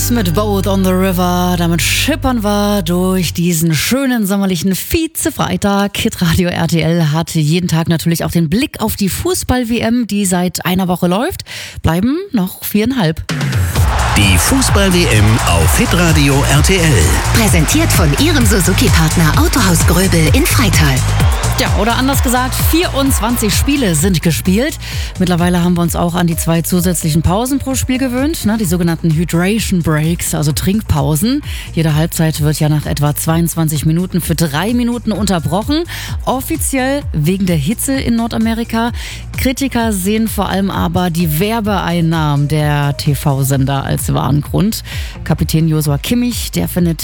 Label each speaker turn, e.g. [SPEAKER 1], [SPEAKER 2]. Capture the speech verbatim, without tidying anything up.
[SPEAKER 1] Kings mit Boat on the River. Damit schippern wir durch diesen schönen sommerlichen Vize-Freitag. Hitradio R T L hat jeden Tag natürlich auch den Blick auf die Fußball-W M, die seit einer Woche läuft. Bleiben noch viereinhalb.
[SPEAKER 2] Die Fußball-W M auf Hitradio R T L.
[SPEAKER 3] Präsentiert von Ihrem Suzuki-Partner Autohaus Gröbel in Freital.
[SPEAKER 1] Ja, oder anders gesagt, vierundzwanzig Spiele sind gespielt. Mittlerweile haben wir uns auch an die zwei zusätzlichen Pausen pro Spiel gewöhnt, ne, die sogenannten Hydration Breaks, also Trinkpausen. Jede Halbzeit wird ja nach etwa zweiundzwanzig Minuten für drei Minuten unterbrochen. Offiziell wegen der Hitze in Nordamerika. Kritiker sehen vor allem aber die Werbeeinnahmen der T V-Sender als wahren Grund. Kapitän Joshua Kimmich, der findet